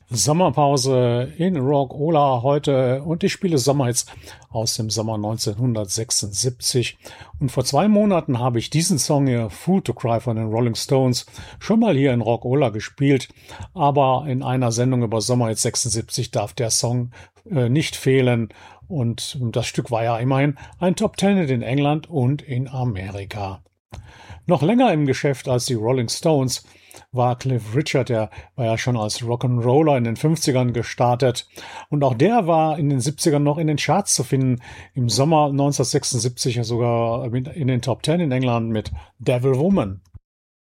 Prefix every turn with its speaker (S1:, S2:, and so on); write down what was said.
S1: Sommerpause in Rock-Ola heute und ich spiele Sommerhits aus dem Sommer 1976. Und vor 2 Monaten habe ich diesen Song hier, Fool to Cry von den Rolling Stones, schon mal hier in Rock-Ola gespielt. Aber in einer Sendung über Sommerhits 76 darf der Song nicht fehlen. Und das Stück war ja immerhin ein Top Ten in England und in Amerika. Noch länger im Geschäft als die Rolling Stones war Cliff Richard, der war ja schon als Rock'n'Roller in den 50ern gestartet. Und auch der war in den 70ern noch in den Charts zu finden. Im Sommer 1976 ja sogar in den Top 10 in England mit Devil Woman.